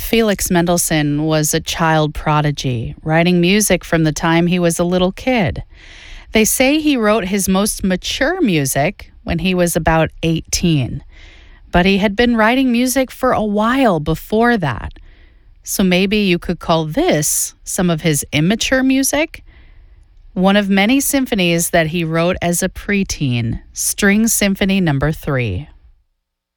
Felix Mendelssohn was a child prodigy, writing music from the time he was a little kid. They say he wrote his most mature music when he was about 18, but he had been writing music for a while before that. So maybe you could call this some of his immature music? One of many symphonies that he wrote as a preteen, String Symphony No. 3.